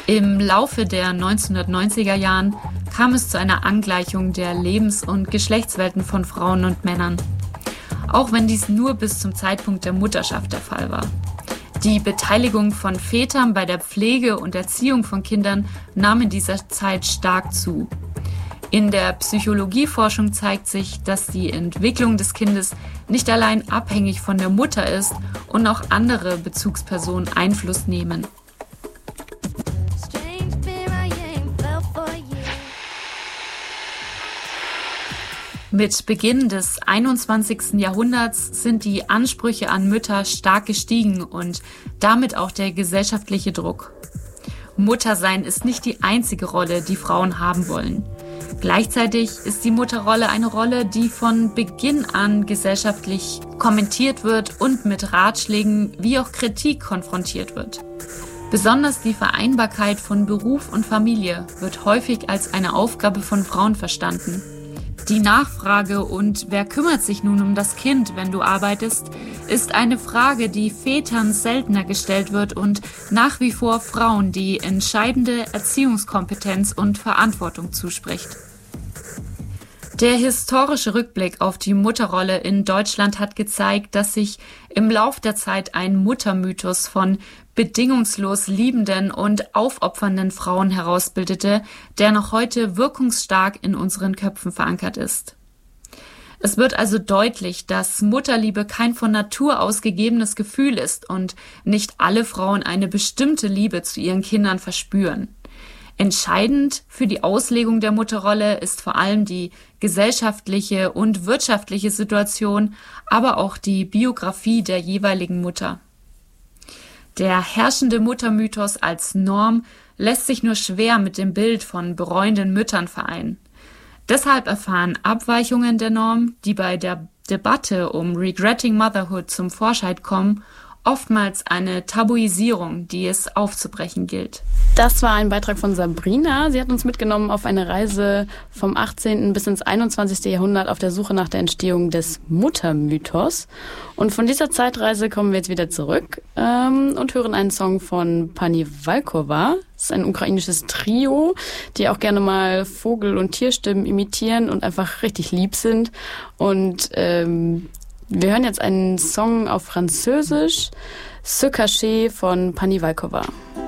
Im Laufe der 1990er Jahren kam es zu einer Angleichung der Lebens- und Geschlechtswelten von Frauen und Männern. Auch wenn dies nur bis zum Zeitpunkt der Mutterschaft der Fall war. Die Beteiligung von Vätern bei der Pflege und Erziehung von Kindern nahm in dieser Zeit stark zu. In der Psychologieforschung zeigt sich, dass die Entwicklung des Kindes nicht allein abhängig von der Mutter ist und auch andere Bezugspersonen Einfluss nehmen. Mit Beginn des 21. Jahrhunderts sind die Ansprüche an Mütter stark gestiegen und damit auch der gesellschaftliche Druck. Muttersein ist nicht die einzige Rolle, die Frauen haben wollen. Gleichzeitig ist die Mutterrolle eine Rolle, die von Beginn an gesellschaftlich kommentiert wird und mit Ratschlägen wie auch Kritik konfrontiert wird. Besonders die Vereinbarkeit von Beruf und Familie wird häufig als eine Aufgabe von Frauen verstanden. Die Nachfrage und wer kümmert sich nun um das Kind, wenn du arbeitest, ist eine Frage, die Vätern seltener gestellt wird und nach wie vor Frauen die entscheidende Erziehungskompetenz und Verantwortung zuspricht. Der historische Rückblick auf die Mutterrolle in Deutschland hat gezeigt, dass sich im Lauf der Zeit ein Muttermythos von bedingungslos liebenden und aufopfernden Frauen herausbildete, der noch heute wirkungsstark in unseren Köpfen verankert ist. Es wird also deutlich, dass Mutterliebe kein von Natur aus gegebenes Gefühl ist und nicht alle Frauen eine bestimmte Liebe zu ihren Kindern verspüren. Entscheidend für die Auslegung der Mutterrolle ist vor allem die gesellschaftliche und wirtschaftliche Situation, aber auch die Biografie der jeweiligen Mutter. Der herrschende Muttermythos als Norm lässt sich nur schwer mit dem Bild von bereuenden Müttern vereinen. Deshalb erfahren Abweichungen der Norm, die bei der Debatte um Regretting Motherhood zum Vorschein kommen, oftmals eine Tabuisierung, die es aufzubrechen gilt. Das war ein Beitrag von Sabrina. Sie hat uns mitgenommen auf eine Reise vom 18. bis ins 21. Jahrhundert auf der Suche nach der Entstehung des Muttermythos. Und von dieser Zeitreise kommen wir jetzt wieder zurück und hören einen Song von Pani Walkowa. Das ist ein ukrainisches Trio, die auch gerne mal Vogel- und Tierstimmen imitieren und einfach richtig lieb sind. Und wir hören jetzt einen Song auf Französisch, Ce Cachet von Pani Walkowa.